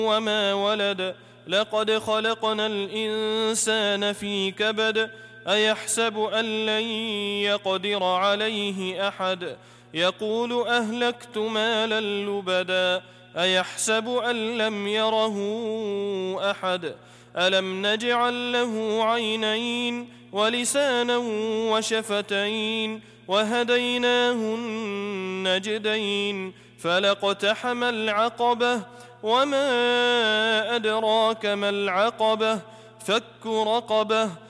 وما ولد لقد خلقنا الإنسان في كبد أيحسب أن لن يقدر عليه أحد يقول أهلكت مالا لبدا أيحسب أن لم يره أحد ألم نجعل له عينين ولسانا وشفتين وهديناه النجدين فلاقتحم العقبة وما أدراك ما العقبة فك رقبة